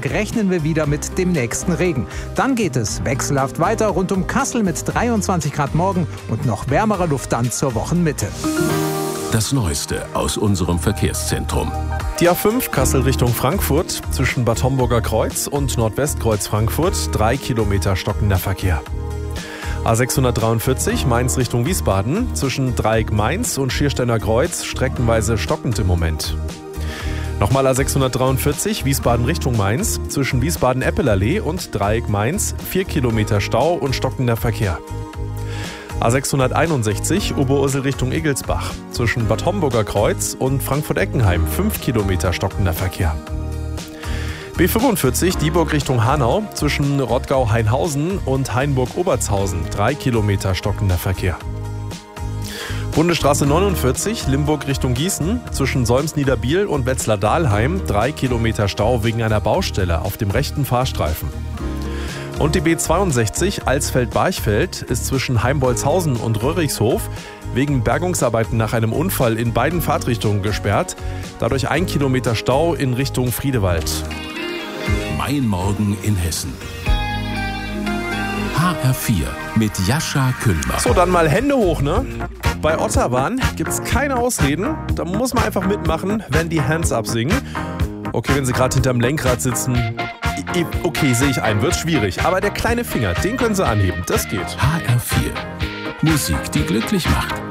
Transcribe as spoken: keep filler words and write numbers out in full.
Nachmittag rechnen wir wieder mit dem nächsten Regen. Dann geht es wechselhaft weiter rund um Kassel mit dreiundzwanzig Grad morgen und noch wärmerer Luft dann zur Wochenmitte. Das Neueste aus unserem Verkehrszentrum. Die A fünf Kassel Richtung Frankfurt zwischen Bad Homburger Kreuz und Nordwestkreuz Frankfurt, drei Kilometer stockender Verkehr. A sechshundertdreiundvierzig Mainz Richtung Wiesbaden zwischen Dreieck Mainz und Schiersteiner Kreuz streckenweise stockend im Moment. Nochmal A sechshundertdreiundvierzig Wiesbaden Richtung Mainz zwischen Wiesbaden-Eppelallee und Dreieck Mainz, vier Kilometer Stau und stockender Verkehr. A sechshunderteinundsechzig Oberursel Richtung Egelsbach zwischen Bad Homburger Kreuz und Frankfurt-Eckenheim, fünf Kilometer stockender Verkehr. B fünfundvierzig Dieburg Richtung Hanau zwischen Rottgau-Hainhausen und Hainburg-Obertshausen, drei Kilometer stockender Verkehr. Bundesstraße neunundvierzig Limburg Richtung Gießen zwischen Solms-Niederbiel und Wetzlar-Dahlheim, drei Kilometer Stau wegen einer Baustelle auf dem rechten Fahrstreifen. Und die B zweiundsechzig Alsfeld-Barchfeld ist zwischen Heimbolzhausen und Röhrichshof wegen Bergungsarbeiten nach einem Unfall in beiden Fahrtrichtungen gesperrt. Dadurch ein Kilometer Stau in Richtung Friedewald. Mein Morgen in Hessen. H R vier mit Jascha Kühlmann. So, dann mal Hände hoch, ne? Bei Otterwahn gibt's keine Ausreden. Da muss man einfach mitmachen, wenn die Hands up singen. Okay, wenn sie gerade hinterm Lenkrad sitzen. Okay, sehe ich ein, wird schwierig. Aber der kleine Finger, den können Sie anheben, das geht. H R vier. Musik, die glücklich macht.